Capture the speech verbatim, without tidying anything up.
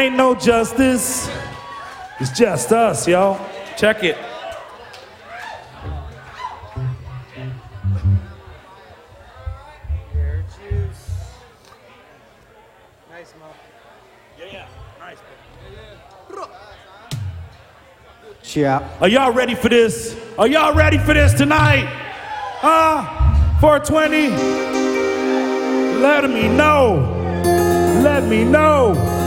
ain't no justice. It's just us, yo. Check it. Nice, Mo. Yeah, yeah. Nice. Yeah. Are y'all ready for this? Are y'all ready for this tonight? Huh? four twenty? Let me know. Let me know.